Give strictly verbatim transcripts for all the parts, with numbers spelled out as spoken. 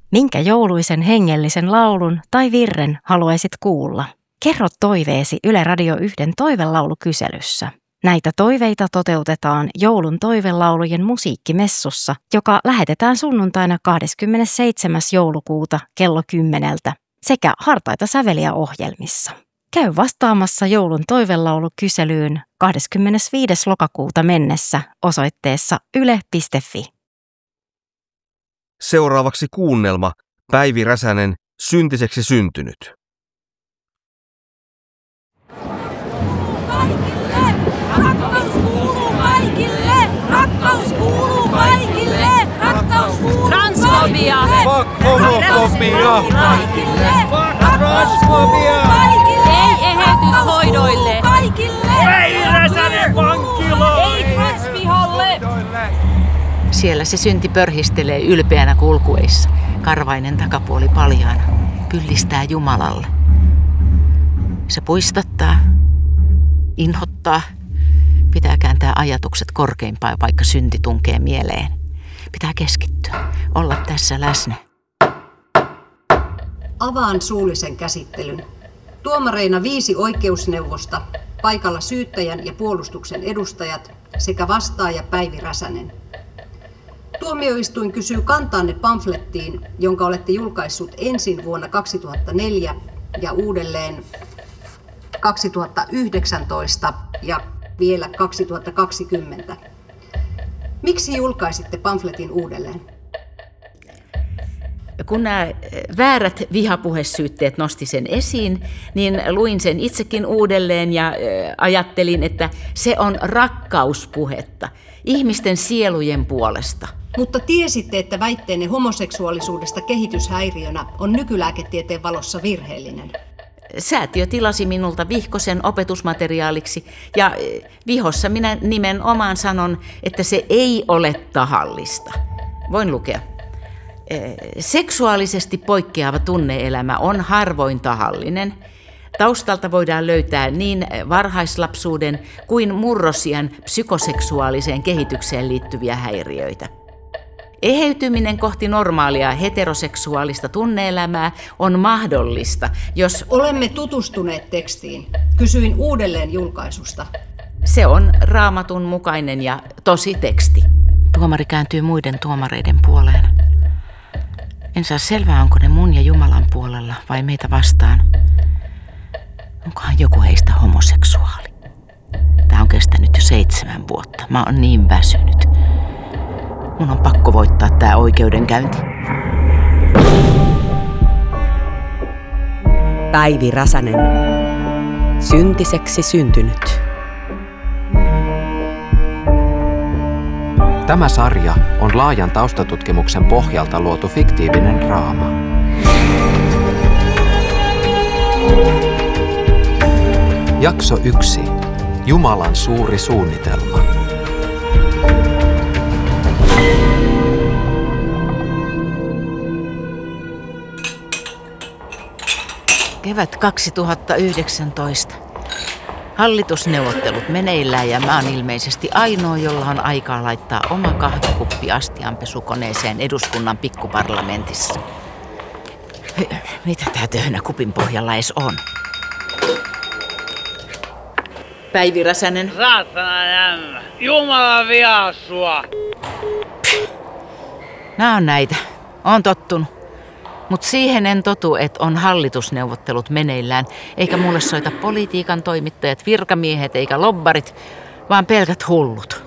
Minkä jouluisen hengellisen laulun tai virren haluaisit kuulla? Kerro toiveesi Yle Radio yhden toivelaulukyselyssä. Näitä toiveita toteutetaan joulun toivelaulujen musiikkimessussa, joka lähetetään sunnuntaina kahdeskymmenesseitsemäs joulukuuta kello kymmeneltä sekä Hartaita säveliä -ohjelmissa. Käy vastaamassa joulun toivelaulukyselyyn kahdeskymmenesviides lokakuuta mennessä osoitteessa yle piste fi. Seuraavaksi kuunnelma Päivi Räsänen, Syntiseksi syntynyt. Rakkaus kuuluu kaikille! Rakkaus kuuluu kaikille! Rakkaus kuuluu Transfobia! Fuck homofobia! Fuck transfobia! Ei eheytyshoidoille! Päivi Räsänen vankilaan! Ei transvihalle! Siellä se synti pörhistelee ylpeänä kulkueissa, karvainen takapuoli paljaana, pyllistää Jumalalle. Se puistattaa, inhottaa, pitää kääntää ajatukset korkeimpaan, vaikka synti tunkee mieleen. Pitää keskittyä, olla tässä läsnä. Avaan suullisen käsittelyn. Tuomareina viisi oikeusneuvosta, paikalla syyttäjän ja puolustuksen edustajat sekä vastaaja Päivi Räsänen. Tuomioistuin kysyy kantaanne pamflettiin, jonka olette julkaissut ensin vuonna kaksituhattaneljä ja uudelleen kaksituhattayhdeksäntoista ja vielä kaksituhattakaksikymmentä. Miksi julkaisitte pamfletin uudelleen? Kun nämä väärät vihapuhesyytteet nosti sen esiin, niin luin sen itsekin uudelleen ja ajattelin, että se on rakkauspuhetta ihmisten sielujen puolesta. Mutta tiesitte, että väitteenne homoseksuaalisuudesta kehityshäiriönä on nykylääketieteen valossa virheellinen. Säätiö tilasi minulta vihkosen opetusmateriaaliksi ja vihossa minä nimenomaan sanon, että se ei ole tahallista. Voin lukea. Seksuaalisesti poikkeava tunne-elämä on harvoin tahallinen. Taustalta voidaan löytää niin varhaislapsuuden kuin murrosiän psykoseksuaaliseen kehitykseen liittyviä häiriöitä. Eheytyminen kohti normaalia heteroseksuaalista tunne-elämää on mahdollista, jos... Olemme tutustuneet tekstiin. Kysyin uudelleen julkaisusta. Se on Raamatun mukainen ja tosi teksti. Tuomari kääntyy muiden tuomareiden puoleen. En saa selvää, onko ne mun ja Jumalan puolella vai meitä vastaan. Onkohan joku heistä homoseksuaali? Tää on kestänyt jo seitsemän vuotta. Mä oon niin väsynyt. Mun on pakko voittaa tää oikeudenkäynti. Päivi Räsänen. Syntiseksi syntynyt. Tämä sarja on laajan taustatutkimuksen pohjalta luotu fiktiivinen draama. Jakso yksi. Jumalan suuri suunnitelma. Kevät kaksituhattayhdeksäntoista. Hallitusneuvottelut meneillään ja mä oon ilmeisesti ainoa, jolla on aikaa laittaa oma kahvikuppi astianpesukoneeseen eduskunnan pikkuparlamentissa. Mitä tää töhnä kupin pohjalla edes on? Päivi Räsänen. Saatana jämmä. Jumala vihaa sua. Nää on näitä. Oon tottunut. Mut siihen en totu, että on hallitusneuvottelut meneillään, eikä mulle soita politiikan toimittajat, virkamiehet eikä lobbarit, vaan pelkät hullut.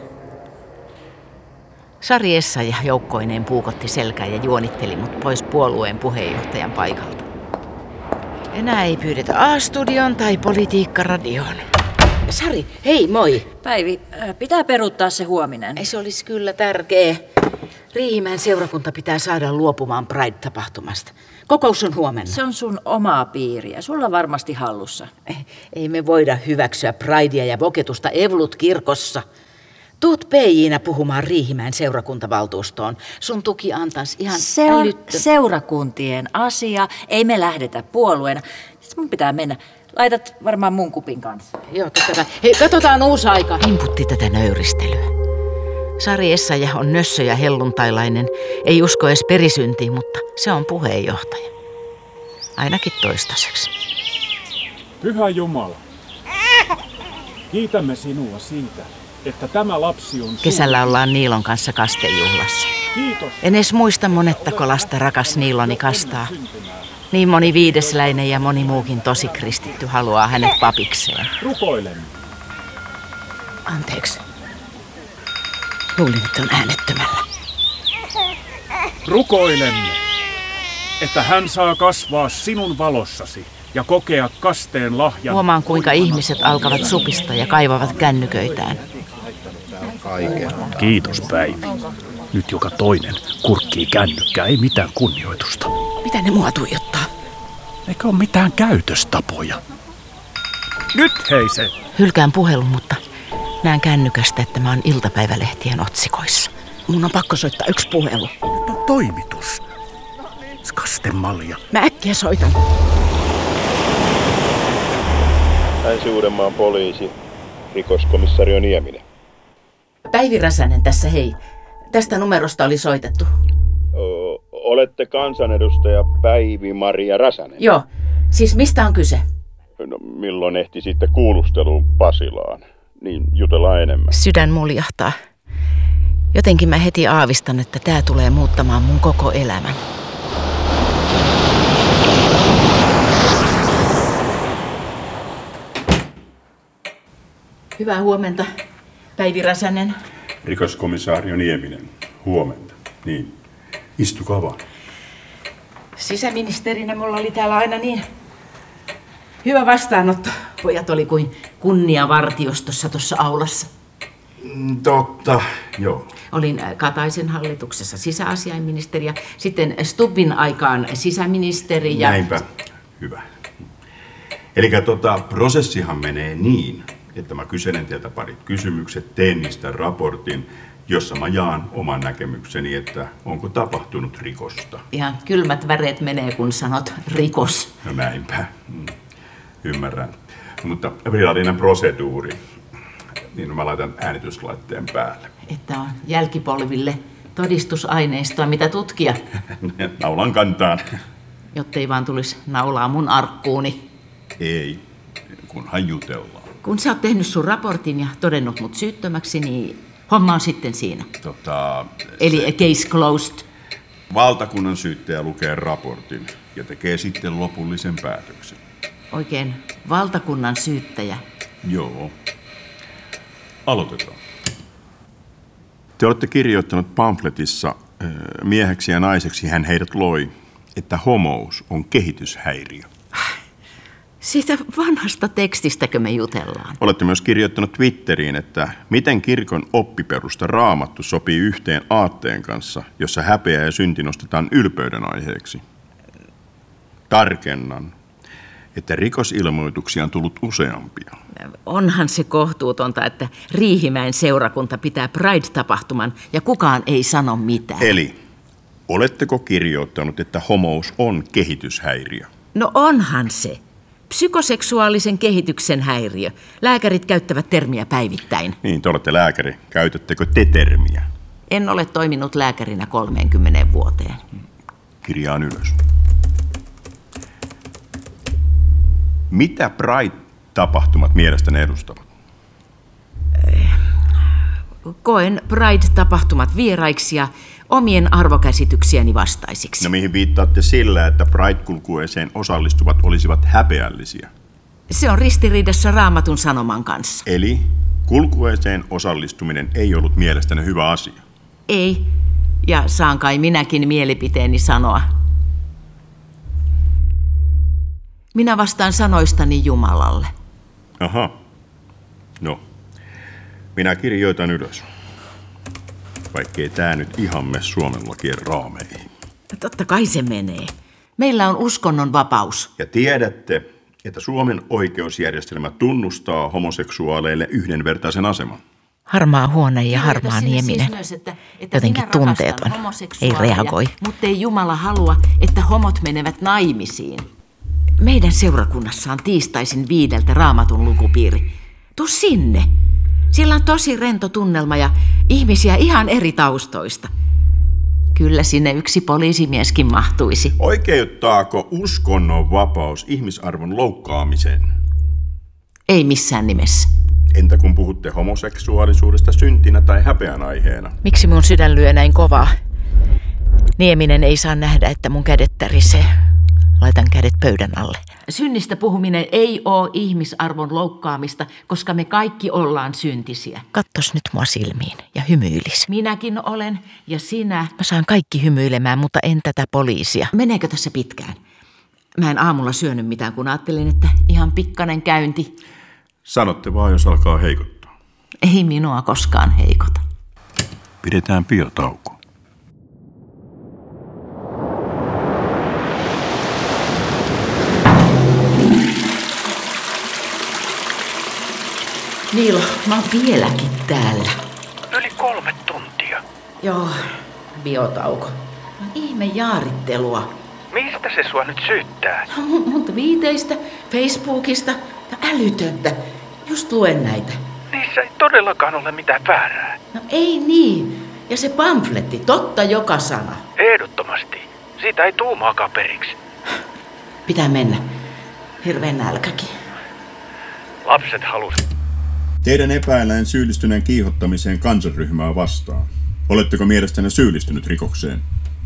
Sari Essayah joukkoineen puukotti selkää ja juonitteli mut pois puolueen puheenjohtajan paikalta. Enää ei pyydetä A-studion tai politiikkaradioon. Sari, hei moi! Päivi, pitää peruuttaa se huominen. Ei, se olisi kyllä tärkeä. Riihimäen seurakunta pitää saada luopumaan Pride-tapahtumasta. Kokous on huomenna. Se on sun omaa piiriä. Sulla varmasti hallussa. Ei, ei me voida hyväksyä Pridea ja voketusta Evlut kirkossa. Tuut P J:nä puhumaan Riihimäen seurakuntavaltuustoon. Sun tuki antaisi ihan Se on älyttö... seurakuntien asia. Ei me lähdetä puolueena. Sitten mun pitää mennä. Laitat varmaan mun kupin kanssa. Joo, totta kai. Hei, katsotaan uusi aika. Imputti tätä nöyristelyä. Sari Essayah on nössö ja helluntailainen, ei usko edes perisyntiin, mutta se on puheenjohtaja. Ainakin toistaiseksi. Pyhä Jumala, kiitämme sinua siitä, että tämä lapsi on... Kesällä ollaan Niilon kanssa kastejuhlassa. Kiitos. En edes muista monettako lasta rakas Niiloni kastaa. Niin moni viidesläinen ja moni muukin tosi kristitty haluaa hänet papikseen. Rukoilemme. Anteeksi. Luulin, että on äänettömällä. Rukoilemme, että hän saa kasvaa sinun valossasi ja kokea kasteen lahjan. Huomaan, kuinka ihmiset alkavat supista ja kaivavat kännyköitään. Kiitos, Päivi. Nyt joka toinen kurkkii kännykkää, ei mitään kunnioitusta. Mitä ne mua tuijottaa? Eikä ole mitään käytöstapoja. Nyt hei se! Hylkään puhelun, mutta näen kännykästä, että mä oon iltapäivälehtien otsikoissa. Mun on pakko soittaa yksi puhelu. Nyt on toimitus. Skastemalja. Mä äkkiä soitan. Länsi-Uudenmaan poliisi, rikoskomissario Nieminen. Päivi Räsänen tässä, hei. Tästä numerosta oli soitettu. O- olette kansanedustaja Päivi-Maria Räsänen? Joo. Siis mistä on kyse? No, milloin ehti sitten kuulusteluun Pasilaan? Niin jutellaan enemmän. Sydän muljahtaa. Jotenkin mä heti aavistan, että tää tulee muuttamaan mun koko elämän. Hyvää huomenta, Päivi Räsänen. Rikoskomissaario Nieminen. Huomenta. Niin. Istukaa vaan. Sisäministerinä mulla oli täällä aina niin hyvä vastaanotto. Pojat oli kuin kunniavartiostossa tuossa aulassa. Totta, joo. Olin Kataisen hallituksessa sisäasiainministeri ja sitten Stubbin aikaan sisäministeri ja... Näinpä. Hyvä. Elikkä tota, prosessihan menee niin, että mä kyselen teiltä parit kysymykset, teen niistä raportin, jossa mä jaan oman näkemykseni, että onko tapahtunut rikosta. Ihan kylmät väreet menee, kun sanot rikos. No näinpä. Mm. Ymmärrän. Mutta virallinen proseduuri, niin mä laitan äänityslaitteen päälle. Että on jälkipolville todistusaineistoa, mitä tutkia. Naulan kantaan. Jottei vaan tulisi naulaa mun arkkuuni. Ei, kunhan jutellaan. Kun sä oot tehnyt sun raportin ja todennut mut syyttömäksi, niin homma on sitten siinä. Tota, Eli se... case closed. Valtakunnan syyttäjä lukee raportin ja tekee sitten lopullisen päätöksen. Oikein valtakunnan syyttäjä. Joo. Aloitetaan. Te olette kirjoittanut pamfletissa mieheksi ja naiseksi hän heidät loi, että homous on kehityshäiriö. Siitä vanhasta tekstistäkö me jutellaan? Olette myös kirjoittanut Twitteriin, että miten kirkon oppiperusta Raamattu sopii yhteen aatteen kanssa, jossa häpeä ja synti nostetaan ylpeyden aiheeksi. Tarkennan, että rikosilmoituksia on tullut useampia. Onhan se kohtuutonta, että Riihimäen seurakunta pitää Pride-tapahtuman ja kukaan ei sano mitään. Eli oletteko kirjoittanut, että homous on kehityshäiriö? No onhan se. Psykoseksuaalisen kehityksen häiriö. Lääkärit käyttävät termiä päivittäin. Niin, te olette lääkäri. Käytättekö te termiä? En ole toiminut lääkärinä kolmeenkymmeneen vuoteen. Kirjaan ylös. Mitä Pride-tapahtumat mielestäni edustavat? Koen Pride-tapahtumat vieraiksi ja omien arvokäsityksiäni vastaisiksi. No mihin viittaatte sillä, että Pride-kulkueeseen osallistuvat olisivat häpeällisiä? Se on ristiriidassa Raamatun sanoman kanssa. Eli kulkueeseen osallistuminen ei ollut mielestäni hyvä asia? Ei, ja saan kai minäkin mielipiteeni sanoa. Minä vastaan sanoistani Jumalalle. Aha. No, minä kirjoitan ylös. Vaikkei tää nyt ihan mene Suomen lakien raameihin. Totta kai se menee. Meillä on uskonnon vapaus. Ja tiedätte, että Suomen oikeusjärjestelmä tunnustaa homoseksuaaleille yhdenvertaisen aseman. Harmaa huone ja harmaa Nieminen. Siis myös, että, että jotenkin tunteeton. Ei reagoi. Mutta ei Jumala halua, että homot menevät naimisiin. Meidän seurakunnassa on tiistaisin viideltä Raamatun lukupiiri. Tuu sinne. Siellä on tosi rento tunnelma ja ihmisiä ihan eri taustoista. Kyllä sinne yksi poliisimieskin mahtuisi. Oikeuttaako uskonnon vapaus ihmisarvon loukkaamiseen? Ei missään nimessä. Entä kun puhutte homoseksuaalisuudesta syntinä tai häpeän aiheena? Miksi mun sydän lyö näin kovaa? Nieminen ei saa nähdä, että mun kädet tärisee. Laitan kädet pöydän alle. Synnistä puhuminen ei ole ihmisarvon loukkaamista, koska me kaikki ollaan syntisiä. Kattos nyt mua silmiin ja hymyilis. Minäkin olen ja sinä. Mä saan kaikki hymyilemään, mutta en tätä poliisia. Meneekö tässä pitkään? Mä en aamulla syönyt mitään, kun ajattelin, että ihan pikkainen käynti. Sanotte vaan, jos alkaa heikottaa. Ei minua koskaan heikota. Pidetään biotauko. Niilo, mä oon vieläkin täällä. Yli kolme tuntia. Joo, biotauko. Ihme jaarittelua. Mistä se sua nyt syyttää? No, mun twiiteistä, Facebookista ja älytöntä. Just luen näitä. Niissä ei todellakaan ole mitään väärää. No ei niin. Ja se pamfletti, totta joka sana. Ehdottomasti. Siitä ei tuumaakaan periksi. Pitää mennä. Hirveän nälkäkin. Lapset halusi. Teidän epäillään syyllistyneen kiihottamiseen kansanryhmää vastaan. Oletteko mielestänne syyllistynyt rikokseen?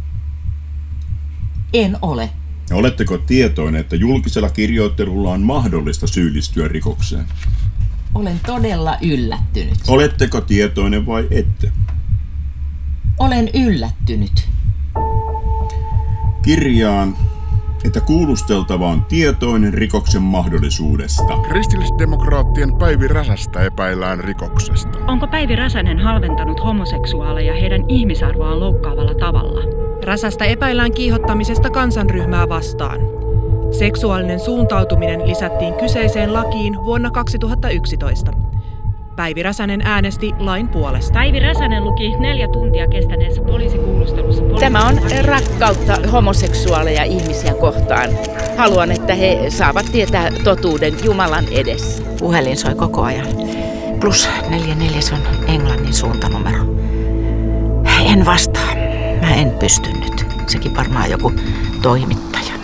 En ole. Ja oletteko tietoinen, että julkisella kirjoittelulla on mahdollista syyllistyä rikokseen? Olen todella yllättynyt. Oletteko tietoinen vai ette? Olen yllättynyt. Kirjaan, että kuulusteltava on tietoinen rikoksen mahdollisuudesta. Kristillisdemokraattien Päivi Räsästä epäillään rikoksesta. Onko Päivi Räsänen halventanut homoseksuaaleja heidän ihmisarvoaan loukkaavalla tavalla? Räsästä epäillään kiihottamisesta kansanryhmää vastaan. Seksuaalinen suuntautuminen lisättiin kyseiseen lakiin vuonna kaksituhattayksitoista. Päivi Räsänen äänesti lain puolesta. Päivi Räsänen luki neljä tuntia kestäneessä poliisikuulustelussa. Poliisi- Tämä on rakkautta homoseksuaaleja ihmisiä kohtaan. Haluan, että he saavat tietää totuuden Jumalan edessä. Puhelin soi koko ajan. Plus neljä neljä on Englannin suuntanumero. En vastaa. Mä en pysty nyt. Sekin varmaan joku toimittaja.